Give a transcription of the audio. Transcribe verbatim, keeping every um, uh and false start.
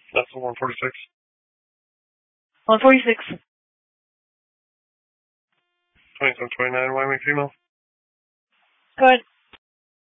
That's the one forty-six. one forty-six. twenty-seven twenty-nine, Wyoming female. Go ahead.